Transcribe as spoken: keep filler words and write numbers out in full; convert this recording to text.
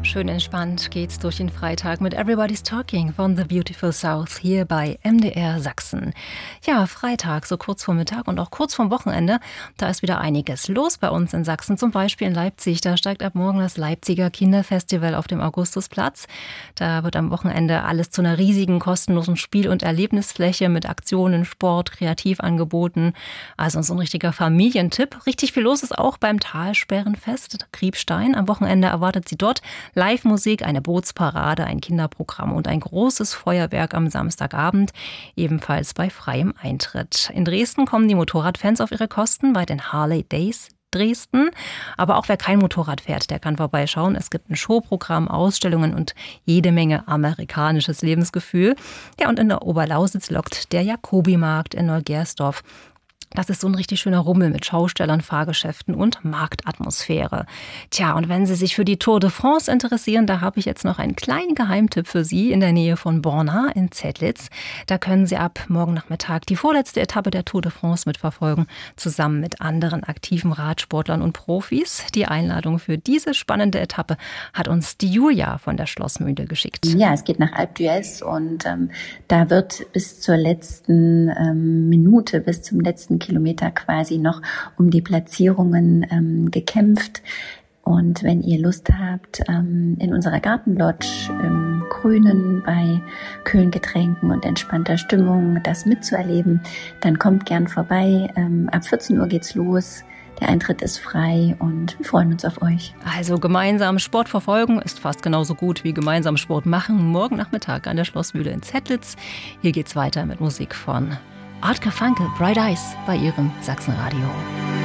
Schön entspannt geht's durch den Freitag mit Everybody's Talking von The Beautiful South hier bei M D R Sachsen. Ja, Freitag, so kurz vor Mittag und auch kurz vorm Wochenende, da ist wieder einiges los bei uns in Sachsen. Zum Beispiel in Leipzig, da steigt ab morgen das Leipziger Kinderfestival auf dem Augustusplatz. Da wird am Wochenende alles zu einer riesigen, kostenlosen Spiel- und Erlebnisfläche mit Aktionen, Sport, Kreativangeboten. Also so ein richtiger Familientipp. Richtig viel los ist auch beim Talsperrenfest Kriebstein. Am Wochenende erwartet sie dort Live-Musik, eine Bootsparade, ein Kinderprogramm und ein großes Feuerwerk am Samstagabend, ebenfalls bei freiem Eintritt. In Dresden kommen die Motorradfans auf ihre Kosten bei den Harley Days Dresden. Aber auch wer kein Motorrad fährt, der kann vorbeischauen. Es gibt ein Showprogramm, Ausstellungen und jede Menge amerikanisches Lebensgefühl. Ja, und in der Oberlausitz lockt der Jacobi-Markt in Neugersdorf. Das ist so ein richtig schöner Rummel mit Schaustellern, Fahrgeschäften und Marktatmosphäre. Tja, und wenn Sie sich für die Tour de France interessieren, da habe ich jetzt noch einen kleinen Geheimtipp für Sie in der Nähe von Borna in Zettlitz. Da können Sie ab morgen Nachmittag die vorletzte Etappe der Tour de France mitverfolgen, zusammen mit anderen aktiven Radsportlern und Profis. Die Einladung für diese spannende Etappe hat uns die Julia von der Schlossmühle geschickt. Ja, es geht nach Alpe d'Huez und ähm, da wird bis zur letzten ähm, Minute, bis zum letzten Kilometer quasi noch um die Platzierungen ähm, gekämpft. Und wenn ihr Lust habt, ähm, in unserer Gartenlodge im Grünen bei kühlen Getränken und entspannter Stimmung das mitzuerleben, dann kommt gern vorbei. Ähm, ab vierzehn Uhr geht's los. Der Eintritt ist frei und wir freuen uns auf euch. Also gemeinsam Sport verfolgen ist fast genauso gut wie gemeinsam Sport machen. Morgen Nachmittag an der Schlossmühle in Zettlitz. Hier geht's weiter mit Musik von Art Garfunkel, Bright Eyes bei Ihrem Sachsenradio.